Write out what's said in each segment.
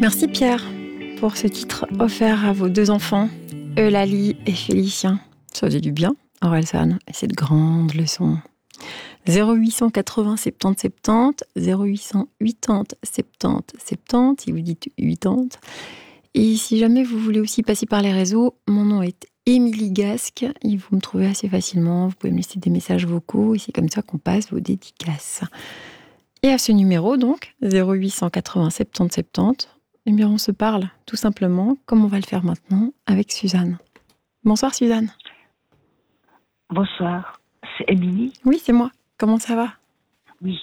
Merci Pierre pour ce titre offert à vos 2 enfants, Eulalie et Félicien. Ça faisait du bien, Orelsan, et cette grande leçon. 0880 70 70, 0880 70 70, si vous dites 80. Et si jamais vous voulez aussi passer par les réseaux, mon nom est Émilie Gasque. Et vous me trouvez assez facilement. Vous pouvez me laisser des messages vocaux et c'est comme ça qu'on passe vos dédicaces. Et à ce numéro, donc, 0880 70 70, eh bien, on se parle tout simplement, comme on va le faire maintenant, avec Suzanne. Bonsoir Suzanne. Bonsoir, c'est Émilie? Oui, c'est moi. Comment ça va? Oui.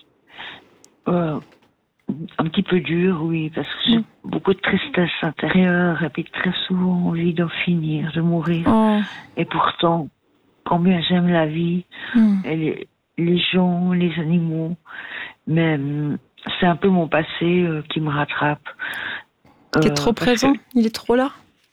Un petit peu dur, oui, parce que j'ai beaucoup de tristesse intérieure et puis très souvent envie d'en finir, de mourir. Oh. Et pourtant, combien j'aime la vie, et les gens, les animaux, mais c'est un peu mon passé qui me rattrape. Qui est trop présent, il est trop là.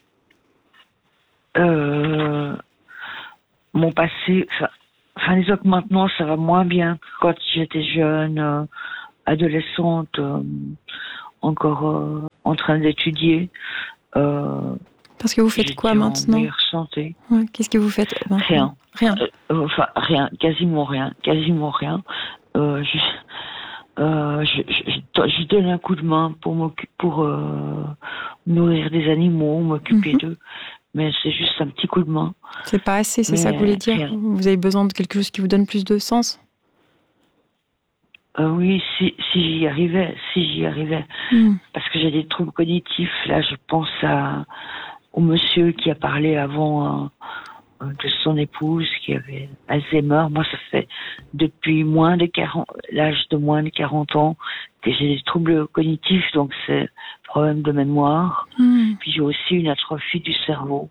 Mon passé, enfin disons que maintenant ça va moins bien que quand j'étais jeune, adolescente, encore en train d'étudier. Parce que vous faites quoi maintenant? En meilleure santé. Ouais, qu'est-ce que vous faites maintenant? Rien. Rien, quasiment rien. Je donne un coup de main pour nourrir des animaux, m'occuper d'eux. Mais c'est juste un petit coup de main. C'est pas assez, c'est ça que vous voulez dire? Rien. Vous avez besoin de quelque chose qui vous donne plus de sens? Oui, si j'y arrivais. Parce que j'ai des troubles cognitifs. Là, je pense au monsieur qui a parlé avant de son épouse qui avait Alzheimer. Moi, ça fait depuis l'âge de moins de 40 ans que j'ai des troubles cognitifs, donc c'est problème de mémoire. Puis j'ai aussi une atrophie du cerveau.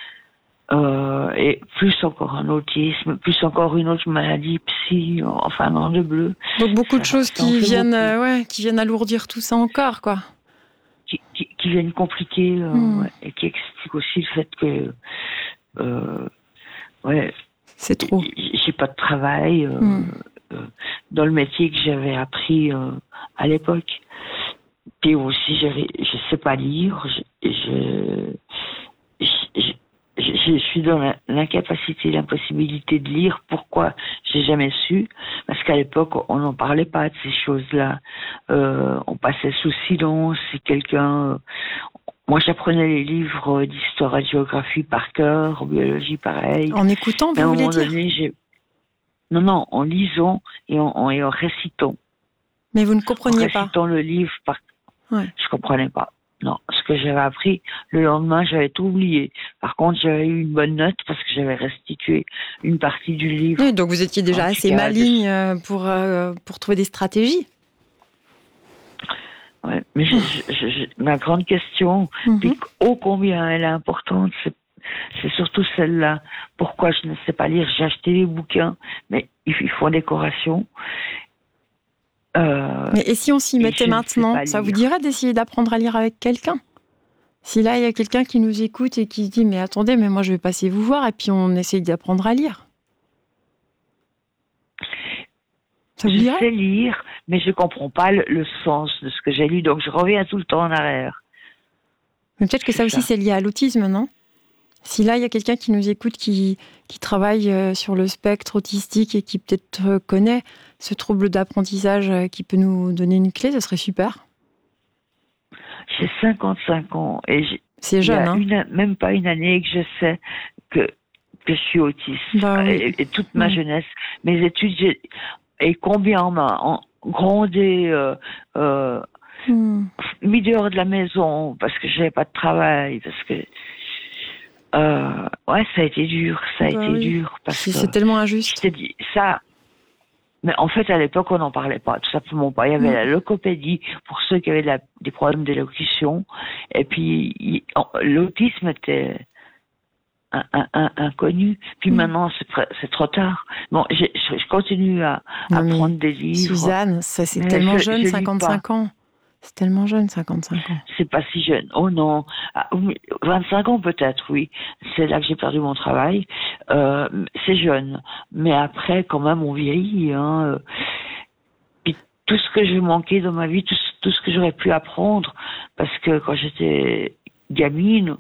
Et plus encore un autisme, plus encore une autre maladie enfin un de bleu. Donc beaucoup de choses qui viennent alourdir tout ça encore, quoi. Qui viennent compliquer, et qui expliquent aussi le fait que c'est trop. J'ai pas de travail dans le métier que j'avais appris à l'époque. Puis aussi, je sais pas lire. Je suis dans l'incapacité, l'impossibilité de lire. Pourquoi? J'ai jamais su. Parce qu'à l'époque, on n'en parlait pas de ces choses-là. On passait sous silence. Si quelqu'un... Moi, j'apprenais les livres d'histoire et de géographie par cœur, en biologie pareil. En écoutant, vous voulez dire? Donné, Non, en lisant et en récitant. Mais vous ne compreniez pas? En récitant le livre Je comprenais pas. Non, ce que j'avais appris, le lendemain, j'avais tout oublié. Par contre, j'avais eu une bonne note parce que j'avais restitué une partie du livre. Oui, donc vous étiez déjà assez maligne pour trouver des stratégies. Ouais, mais ma grande question, puis combien elle est importante, c'est surtout celle-là. Pourquoi je ne sais pas lire? J'ai acheté des bouquins, mais ils font décoration. Mais et si on s'y mettait maintenant, ça vous dirait d'essayer d'apprendre à lire avec quelqu'un? Si là, il y a quelqu'un qui nous écoute et qui se dit « Mais attendez, mais moi, je vais passer vous voir » et puis on essaye d'apprendre à lire. Ça vous dirait? Je sais lire, mais je ne comprends pas le sens de ce que j'ai lu, donc je reviens tout le temps en arrière. Mais peut-être que ça aussi, c'est lié à l'autisme, non? Si là, il y a quelqu'un qui nous écoute, qui travaille sur le spectre autistique et qui peut-être connaît ce trouble d'apprentissage qui peut nous donner une clé, ça serait super. J'ai 55 ans et c'est jeune, il y a même pas une année que je sais que je suis autiste. Oui. Et toute ma jeunesse, mes études, et combien on m'a grondé, mis dehors de la maison parce que j'avais pas de travail, parce que ça a été dur, dur parce que c'est tellement injuste. Je t'ai dit ça, mais en fait à l'époque on n'en parlait pas, tout simplement pas. Il y avait la logopédie pour ceux qui avaient des problèmes d'élocution, et puis l'autisme était inconnu. Puis maintenant c'est trop tard. Bon, je continue à prendre des livres. Suzanne, ça c'est tellement jeune, 55 ans. C'est tellement jeune, 55 ans. C'est pas si jeune. Oh non. 25 ans peut-être, oui. C'est là que j'ai perdu mon travail. C'est jeune. Mais après, quand même, on vieillit. Puis tout ce que j'ai manqué dans ma vie, tout tout ce que j'aurais pu apprendre, parce que quand j'étais gamine,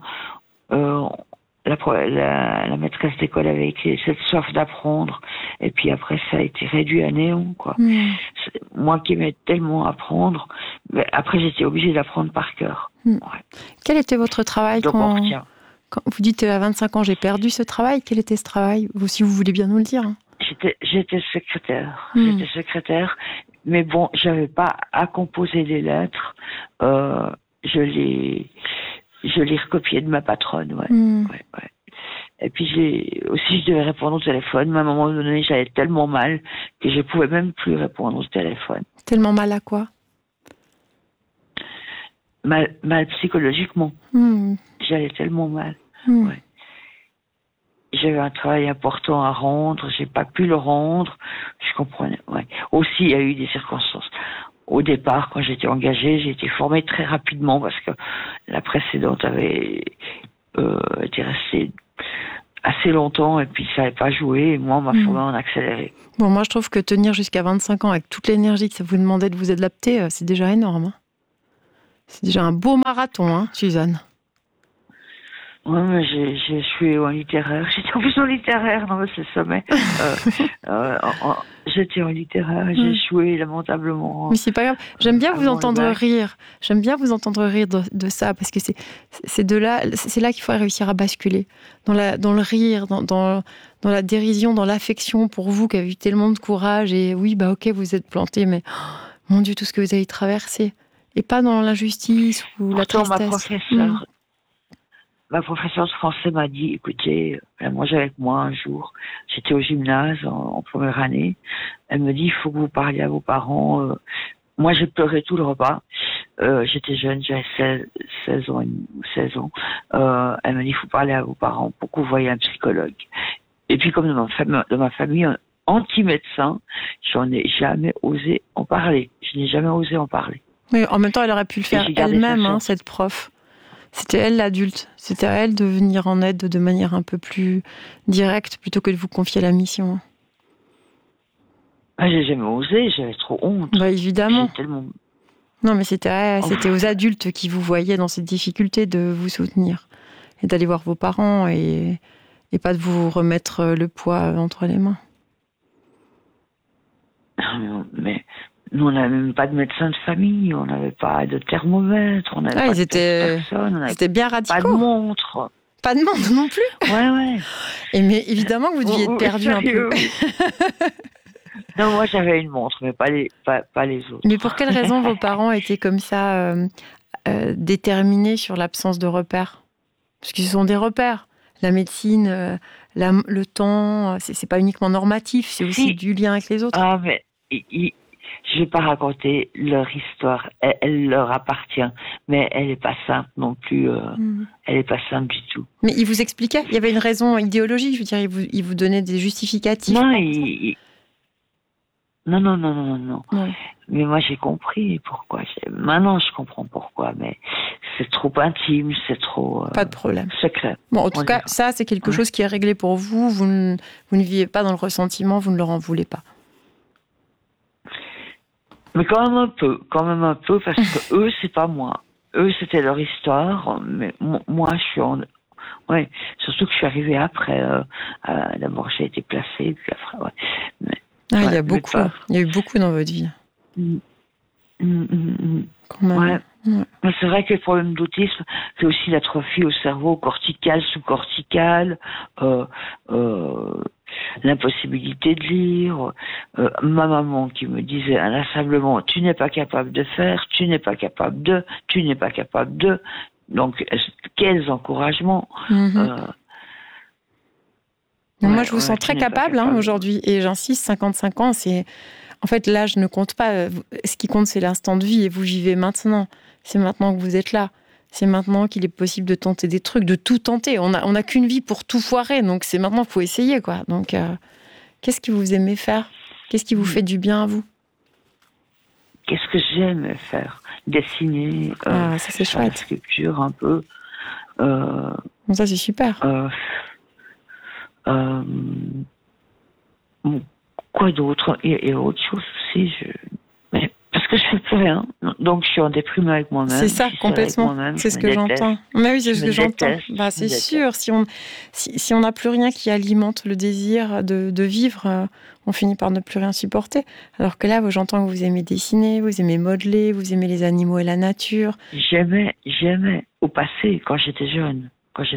la maîtresse d'école avait écrit cette soif d'apprendre, et puis après ça a été réduit à néant, quoi. Moi qui aimais tellement apprendre, mais après j'étais obligée d'apprendre par cœur. Ouais. Quel était votre travail quand vous dites à 25 ans j'ai perdu ce travail? Quel était ce travail? Vous, si vous voulez bien nous le dire. J'étais secrétaire. J'étais secrétaire, mais bon, j'avais pas à composer des lettres. Je les recopiais de ma patronne, ouais. Et puis je devais répondre au téléphone, mais à un moment donné, j'avais tellement mal que je pouvais même plus répondre au téléphone. Tellement mal à quoi? Mal psychologiquement. J'allais tellement mal. Ouais. J'avais un travail important à rendre, j'ai pas pu le rendre. Je comprenais. Ouais. Aussi, il y a eu des circonstances. Au départ, quand j'étais engagée, j'ai été formée très rapidement parce que la précédente avait été restée assez longtemps et puis ça n'avait pas joué. Et moi, on m'a formée en accéléré. Bon, moi, je trouve que tenir jusqu'à 25 ans avec toute l'énergie que ça vous demandait de vous adapter, c'est déjà énorme. C'est déjà un beau marathon, Suzanne. Oui, mais j'ai échoué en littéraire. J'étais en plus en littéraire, non mais c'est sommet. J'étais en littéraire, j'ai échoué lamentablement. Mais c'est pas grave. J'aime bien vous entendre rire. J'aime bien vous entendre rire de ça, parce que c'est là qu'il faut réussir à basculer. Dans le rire, dans la dérision, dans l'affection pour vous qui avez eu tellement de courage. Et oui, ok, vous êtes planté, mais mon Dieu, tout ce que vous avez traversé. Et pas dans l'injustice ou la tristesse. Ma professeure de français m'a dit, écoutez, elle mangeait avec moi un jour, j'étais au gymnase en première année, elle me dit, il faut que vous parliez à vos parents. Moi, j'ai pleuré tout le repas. J'étais jeune, j'avais 16 ans. Elle me dit, il faut parler à vos parents pour que vous voyez un psychologue. Et puis, comme dans ma famille anti-médecin, j'en ai jamais osé en parler. Je n'ai jamais osé en parler. Mais en même temps, elle aurait pu le faire elle-même, cette prof. C'était elle l'adulte. C'était à elle de venir en aide de manière un peu plus directe plutôt que de vous confier la mission. J'ai jamais osé, j'avais trop honte. Bah évidemment. Tellement... Non, mais c'était aux adultes qui vous voyaient dans cette difficulté de vous soutenir et d'aller voir vos parents et pas de vous remettre le poids entre les mains. Mais nous, on n'avait même pas de médecin de famille, on n'avait pas de thermomètre, on n'avait pas de personne, c'était bien radicaux. Pas de montre. Pas de montre non plus. Ouais. Mais évidemment que vous deviez être perdu un peu. Non, moi j'avais une montre, mais pas les autres. Mais pour quelle raison vos parents étaient comme ça déterminés sur l'absence de repères? Parce que ce sont des repères. La médecine, le temps, c'est pas uniquement normatif, c'est aussi du lien avec les autres. Ah, mais je vais pas raconter leur histoire. Elle leur appartient, mais elle est pas simple non plus. Elle est pas simple du tout. Mais il vous expliquait? Il y avait une raison idéologique, je veux dire, il vous donnait des justificatifs? Non. Ouais. Mais moi, j'ai compris pourquoi. Maintenant, je comprends pourquoi, mais c'est trop intime, c'est trop... Pas de problème. Secret. Bon, en tout cas, ça, c'est quelque chose qui est réglé pour vous. Vous ne vivez pas dans le ressentiment, vous ne leur en voulez pas. Mais quand même un peu, parce que eux, c'est pas moi. Eux, c'était leur histoire, mais moi, je suis en... Ouais, surtout que je suis arrivée après. D'abord, j'ai été placée, puis après, ouais. Mais, il y a beaucoup. Il y a eu beaucoup dans votre vie. Quand même. Ouais. Mais c'est vrai que le problème d'autisme, c'est aussi l'atrophie au cerveau cortical, sous-cortical, l'impossibilité de lire. Ma maman qui me disait inlassablement, tu n'es pas capable de faire, tu n'es pas capable de. Donc, quels encouragements. Moi, je vous sens très capable aujourd'hui. Et j'insiste, 55 ans, c'est... En fait, l'âge ne compte pas. Ce qui compte, c'est l'instant de vie. Et vous vivez maintenant. C'est maintenant que vous êtes là. C'est maintenant qu'il est possible de tenter des trucs, de tout tenter. On n'a qu'une vie pour tout foirer. Donc, c'est maintenant qu'il faut essayer, quoi. Donc, qu'est-ce que vous aimez faire? Qu'est-ce qui vous fait du bien à vous? Qu'est-ce que j'aime faire? Dessiner. Ça, c'est chouette. La sculpture, un peu. Ça, c'est super. Quoi d'autre? Et autre chose aussi, parce que que je fais plus rien. Donc je suis en déprime avec moi-même. C'est ça, complètement. C'est ce que j'entends. Mais oui, c'est ce que j'entends. Bah, c'est sûr, si on n'a plus rien qui alimente le désir de vivre, on finit par ne plus rien supporter. Alors que là, j'entends que vous aimez dessiner, vous aimez modeler, vous aimez les animaux et la nature. J'aimais au passé, quand j'étais jeune.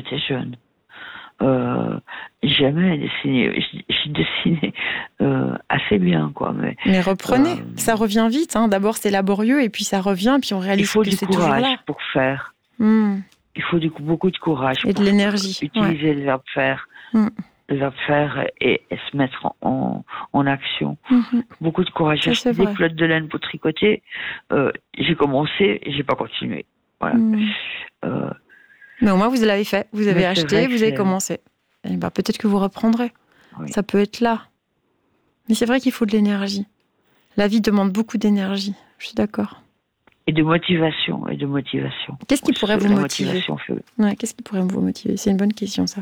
J'aimais dessiner. Je dessinais assez bien, quoi. Mais reprenez, ça revient vite. Hein. D'abord, c'est laborieux, et puis ça revient, puis on réalise que c'est toujours là. Il faut du courage pour faire. Il faut beaucoup de courage. Et de l'énergie. Utiliser les verbes faire. Les verbes faire et se mettre en action. Beaucoup de courage. J'ai acheté des culottes de laine pour tricoter. J'ai commencé et j'ai pas continué. Voilà. Mais au moins, vous l'avez fait. Vous avez acheté, vous avez commencé. Et peut-être que vous reprendrez. Oui. Ça peut être là. Mais c'est vrai qu'il faut de l'énergie. La vie demande beaucoup d'énergie. Je suis d'accord. Et de motivation. Qu'est-ce qui pourrait vous motiver ? Qu'est-ce qui pourrait vous motiver ? C'est une bonne question, ça.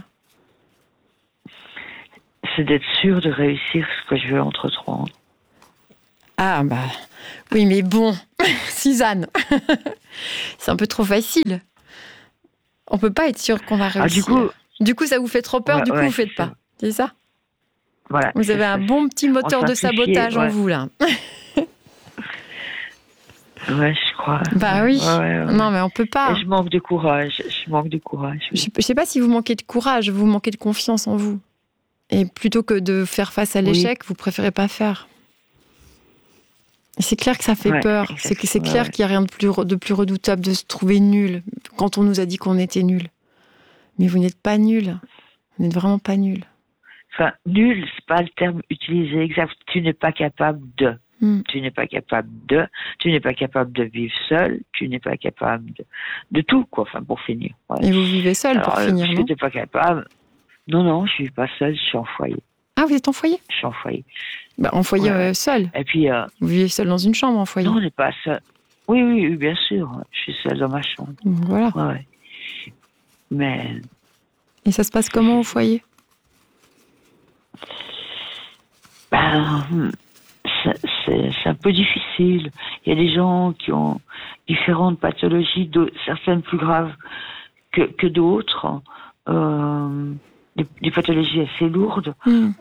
C'est d'être sûr de réussir ce que je veux entreprendre. Ah, oui, mais bon, Suzanne, c'est un peu trop facile. On peut pas être sûr qu'on va réussir. Du coup, ça vous fait trop peur, vous faites pas. C'est ça ? Voilà. Vous avez un bon petit moteur de sabotage en vous, là. Ouais, je crois. Bah oui. Non, mais on peut pas. Et je manque de courage. Je sais pas si vous manquez de courage, vous manquez de confiance en vous. Et plutôt que de faire face à l'échec, vous préférez pas faire. Et c'est clair que ça fait peur. C'est clair qu'il n'y a rien de plus redoutable de se trouver nul quand on nous a dit qu'on était nul. Mais vous n'êtes pas nul. Vous n'êtes vraiment pas nul. Enfin, nul, c'est pas le terme utilisé exact. Tu n'es pas capable de. Tu n'es pas capable de vivre seul. Tu n'es pas capable de tout, quoi. Enfin, pour finir. Ouais. Et vous vivez seul pour finir, non ? Tu n'es pas capable. Non, je ne vis pas seule, je suis en foyer. Ah, vous êtes en foyer ? Je suis en foyer. En foyer seul. Et puis, vous vivez seul dans une chambre en foyer ? Non, on n'est pas seul. Oui, bien sûr. Je suis seule dans ma chambre. Voilà. Ouais. Mais... Et ça se passe comment au foyer ? C'est un peu difficile. Il y a des gens qui ont différentes pathologies, certaines plus graves que d'autres. Des pathologies assez lourdes.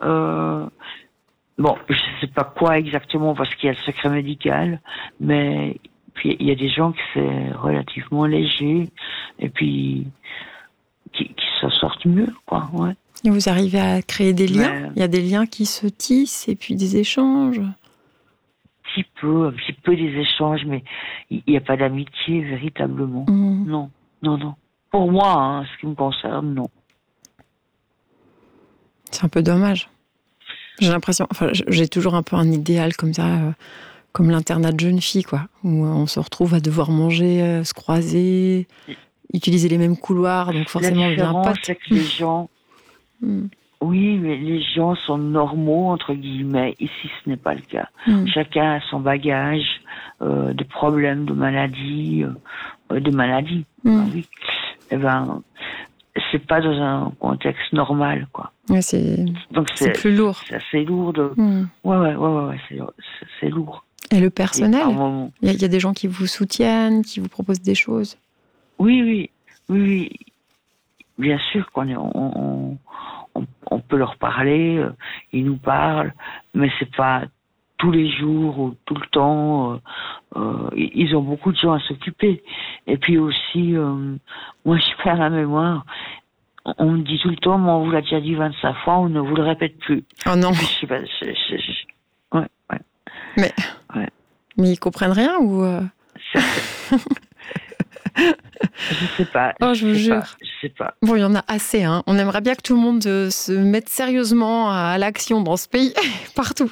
Bon, je ne sais pas quoi exactement parce qu'il y a le secret médical, mais puis il y a des gens qui c'est relativement léger et puis qui s'en sortent mieux, quoi. Ouais. Et vous arrivez à créer des liens ? Il y a des liens qui se tissent et puis des échanges ? Un petit peu des échanges, mais il n'y a pas d'amitié véritablement. Non. Pour moi, ce qui me concerne, non. C'est un peu dommage. J'ai l'impression, j'ai toujours un peu un idéal comme ça, comme l'internat de jeunes filles, quoi, où on se retrouve à devoir manger, se croiser, utiliser les mêmes couloirs, donc forcément on devient pote. C'est que les gens, oui, mais les gens sont normaux entre guillemets. Ici, ce n'est pas le cas. Chacun a son bagage de problèmes, de maladies, Oui. C'est pas dans un contexte normal, quoi. Ouais, donc c'est plus lourd. C'est assez lourd. Ouais, c'est lourd. Et le personnel, il y a des gens qui vous soutiennent, qui vous proposent des choses. Oui. Bien sûr qu'on on peut leur parler, ils nous parlent, mais c'est pas tous les jours ou tout le temps. Ils ont beaucoup de gens à s'occuper. Et puis aussi, moi je perds la mémoire. On me dit tout le temps, mais on vous l'a déjà dit 25 fois, on ne vous le répète plus. Oh non. Je sais pas, Mais ils comprennent rien ou Je sais pas. Oh, je vous jure. Je sais pas. Bon, il y en a assez, hein. On aimerait bien que tout le monde se mette sérieusement à l'action dans ce pays, partout.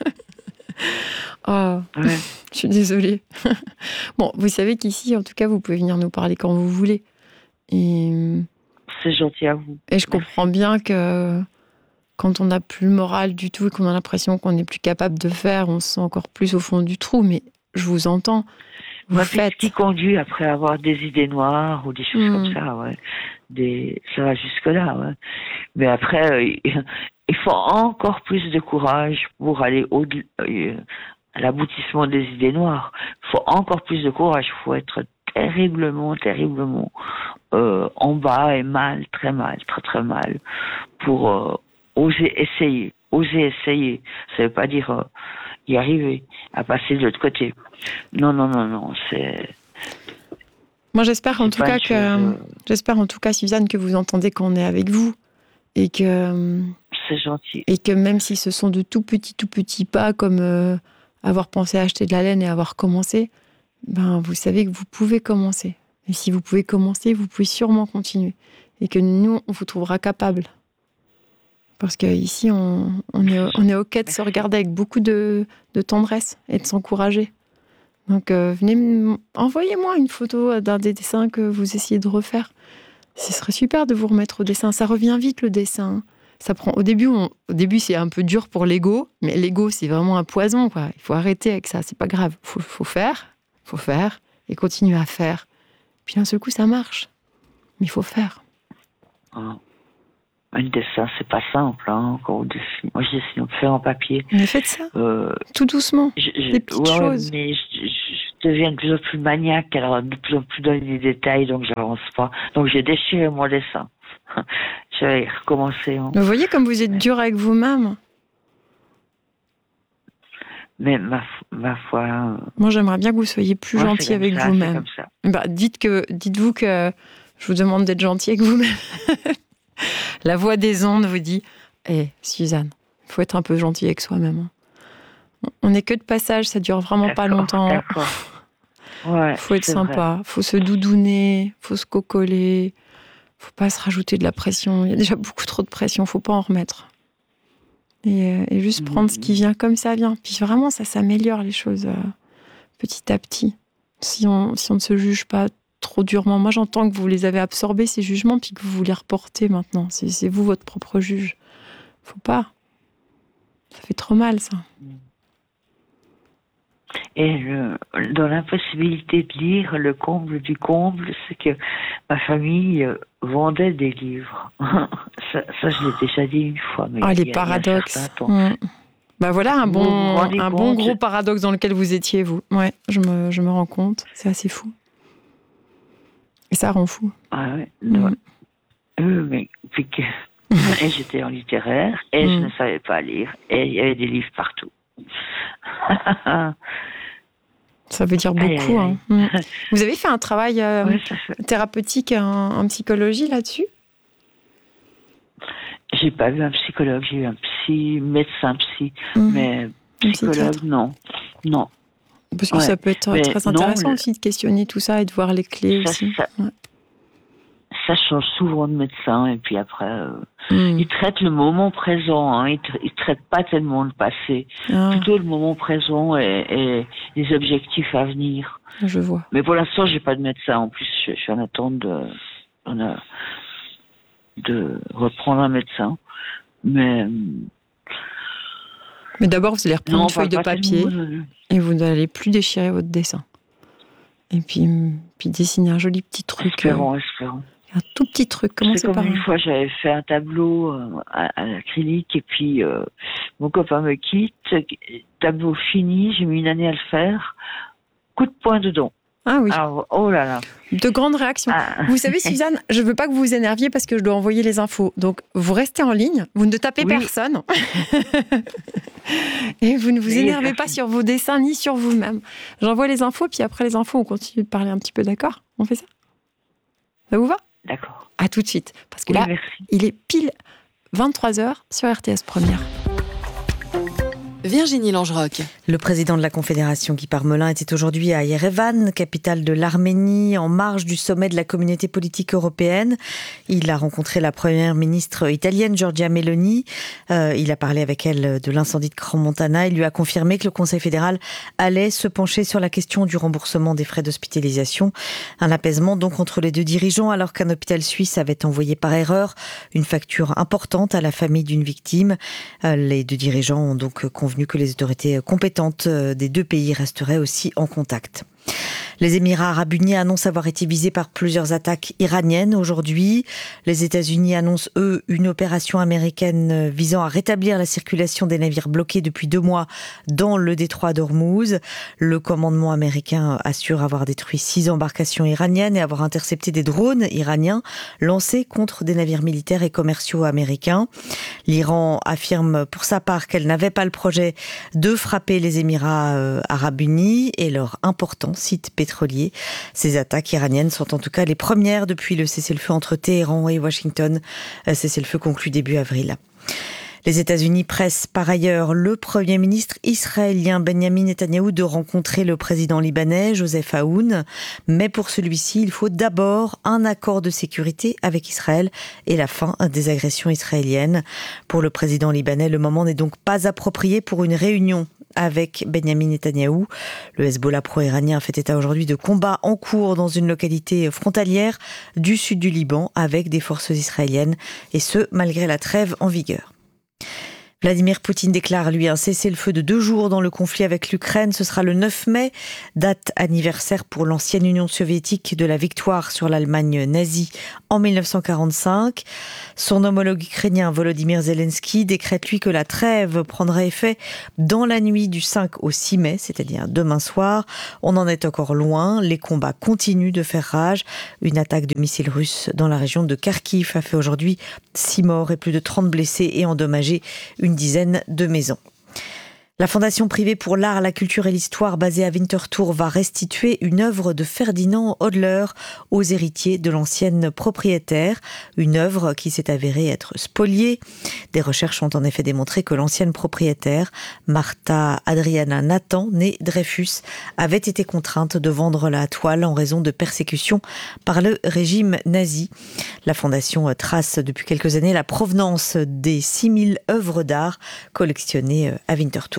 Oh, ouais. Je suis désolée. Bon, vous savez qu'ici, en tout cas, vous pouvez venir nous parler quand vous voulez. Et... C'est gentil à vous. Et je comprends bien que quand on n'a plus le moral du tout et qu'on a l'impression qu'on n'est plus capable de faire, on se sent encore plus au fond du trou. Mais je vous entends. Ce qui conduit après avoir des idées noires ou des choses comme ça, ouais. Ça va jusque-là, ouais. Mais après, il faut encore plus de courage pour aller l'aboutissement des idées noires. Il faut encore plus de courage. Il faut être terriblement en bas et mal, très très mal, pour oser essayer. Ça veut pas dire y arriver, à passer de l'autre côté. Non, c'est... Moi, j'espère en tout cas, Suzanne, que vous entendez qu'on est avec vous et que c'est gentil. Et que même si ce sont de tout petits pas, comme avoir pensé à acheter de la laine et avoir commencé, ben vous savez que vous pouvez commencer. Et si vous pouvez commencer, vous pouvez sûrement continuer. Et que nous, on vous trouvera capable. Parce qu'ici, on est OK de se regarder avec beaucoup de tendresse et de s'encourager. Donc, envoyez-moi une photo d'un des dessins que vous essayez de refaire. Ce serait super de vous remettre au dessin. Ça revient vite, le dessin. Ça prend... Au début, c'est un peu dur pour l'ego, mais l'ego, c'est vraiment un poison, quoi. Il faut arrêter avec ça, c'est pas grave. Faut faire et continuer à faire. Puis d'un seul coup, ça marche. Mais il faut faire. Un dessin, c'est pas simple, quand on dessine. Moi, je dessine, on peut faire en papier. Mais faites ça, tout doucement, des petites choses. Mais je deviens de plus en plus maniaque, alors de plus en plus dans les détails, donc j'avance pas. Donc j'ai déchiré mon dessin. Je vais recommencer. Vous voyez comme vous êtes dur avec vous-même. Mais ma foi... Moi, j'aimerais bien que vous soyez plus gentil avec vous-même. Dites-vous que je vous demande d'être gentil avec vous-même. La voix des ondes vous dit Suzanne, il faut être un peu gentil avec soi-même. On n'est que de passage, ça dure vraiment pas longtemps. D'accord. Ouais, faut être sympa, faut se doudouner, faut se cocoler, faut pas se rajouter de la pression. Il y a déjà beaucoup trop de pression, faut pas en remettre. Et juste prendre ce qui vient comme ça vient. Puis vraiment, ça s'améliore les choses petit à petit. Si on ne se juge pas trop durement. Moi, j'entends que vous les avez absorbés, ces jugements, puis que vous les reportez maintenant. C'est vous, votre propre juge. Faut pas. Ça fait trop mal, ça. Et dans l'impossibilité de lire, le comble du comble, c'est que ma famille vendait des livres. ça, je l'ai déjà dit une fois. Mais les paradoxes. Bah voilà un bon gros paradoxe dans lequel vous étiez, vous. Ouais, je me rends compte. C'est assez fou. Et ça rend fou. Ah ouais. Mais puis que et j'étais en littéraire et je ne savais pas lire et il y avait des livres partout. Ça veut dire beaucoup. Hein. Vous avez fait un travail thérapeutique en psychologie là-dessus ? J'ai pas vu un psychologue, j'ai eu un médecin psy, mais psychologue, non. Parce que ça peut être très intéressant aussi de questionner tout ça et de voir les clés aussi. Ça change souvent de médecin et puis après, ils traitent le moment présent, ils traitent pas tellement le passé, plutôt le moment présent et les objectifs à venir. Je vois. Mais pour l'instant, j'ai pas de médecin. En plus, je suis en attente de reprendre un médecin. Mais d'abord, vous allez reprendre une feuille de papier et vous n'allez plus déchirer votre dessin. Et puis dessiner un joli petit truc. Espérons. Un tout petit truc. C'est comme une fois, j'avais fait un tableau à l'acrylique et puis mon copain me quitte. Tableau fini, j'ai mis une année à le faire. Coup de poing dedans. Ah oui. Alors, oh là là. De grandes réactions. Vous savez, Suzanne, je ne veux pas que vous vous énerviez parce que je dois envoyer les infos. Donc, vous restez en ligne, vous ne tapez personne. Et vous ne vous énervez pas sur vos dessins ni sur vous-même. J'envoie les infos, puis après les infos, on continue de parler un petit peu, d'accord ? On fait ça ? Ça vous va ? D'accord. À tout de suite. Parce que là, il est pile 23h sur RTS Première. Virginie Langerock. Le président de la Confédération, Guy Parmelin, était aujourd'hui à Yerevan, capitale de l'Arménie, en marge du sommet de la communauté politique européenne. Il a rencontré la première ministre italienne, Giorgia Meloni. Il a parlé avec elle de l'incendie de Crans-Montana. Il lui a confirmé que le Conseil fédéral allait se pencher sur la question du remboursement des frais d'hospitalisation. Un apaisement donc entre les deux dirigeants, alors qu'un hôpital suisse avait envoyé par erreur une facture importante à la famille d'une victime. Les deux dirigeants ont donc convenu que les autorités compétentes des deux pays resteraient aussi en contact. Les Émirats arabes unis annoncent avoir été visés par plusieurs attaques iraniennes aujourd'hui. Les États-Unis annoncent, eux, une opération américaine visant à rétablir la circulation des navires bloqués depuis 2 mois dans le détroit d'Ormuz. Le commandement américain assure avoir détruit 6 embarcations iraniennes et avoir intercepté des drones iraniens lancés contre des navires militaires et commerciaux américains. L'Iran affirme pour sa part qu'elle n'avait pas le projet de frapper les Émirats arabes unis et leur important site pétrolier. Ces attaques iraniennes sont en tout cas les premières depuis le cessez-le-feu entre Téhéran et Washington, cessez-le-feu conclu début avril. Les États-Unis pressent par ailleurs le Premier ministre israélien Benjamin Netanyahou de rencontrer le président libanais Joseph Aoun. Mais pour celui-ci, il faut d'abord un accord de sécurité avec Israël et la fin des agressions israéliennes. Pour le président libanais, le moment n'est donc pas approprié pour une réunion avec Benjamin Netanyahou. Le Hezbollah pro-iranien fait état aujourd'hui de combats en cours dans une localité frontalière du sud du Liban avec des forces israéliennes, et ce, malgré la trêve en vigueur. Vladimir Poutine déclare, lui, un cessez-le-feu de 2 jours dans le conflit avec l'Ukraine. Ce sera le 9 mai, date anniversaire pour l'ancienne Union soviétique de la victoire sur l'Allemagne nazie en 1945. Son homologue ukrainien Volodymyr Zelensky décrète, lui, que la trêve prendra effet dans la nuit du 5 au 6 mai, c'est-à-dire demain soir. On en est encore loin. Les combats continuent de faire rage. Une attaque de missiles russes dans la région de Kharkiv a fait aujourd'hui 6 morts et plus de 30 blessés et endommagé une dizaine de maisons. La Fondation privée pour l'art, la culture et l'histoire basée à Winterthur va restituer une œuvre de Ferdinand Hodler aux héritiers de l'ancienne propriétaire. Une œuvre qui s'est avérée être spoliée. Des recherches ont en effet démontré que l'ancienne propriétaire, Martha Adriana Nathan, née Dreyfus, avait été contrainte de vendre la toile en raison de persécutions par le régime nazi. La Fondation trace depuis quelques années la provenance des 6000 œuvres d'art collectionnées à Winterthur.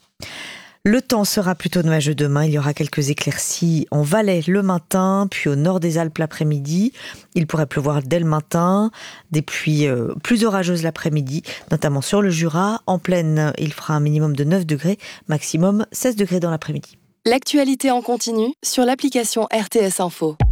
Le temps sera plutôt nuageux demain. Il y aura quelques éclaircies en Valais le matin, puis au nord des Alpes l'après-midi. Il pourrait pleuvoir dès le matin, des pluies plus orageuses l'après-midi, notamment sur le Jura. En plaine, il fera un minimum de 9 degrés, maximum 16 degrés dans l'après-midi. L'actualité en continu sur l'application RTS Info.